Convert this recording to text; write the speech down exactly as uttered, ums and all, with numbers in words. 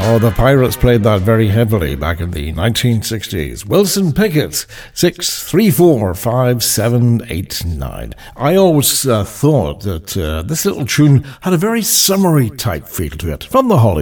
Oh, the Pirates played that very heavily back in the nineteen sixties. Wilson Pickett, six three four five seven eight nine. I always uh, thought that uh, this little tune had a very summery type feel to it, from the Hollies.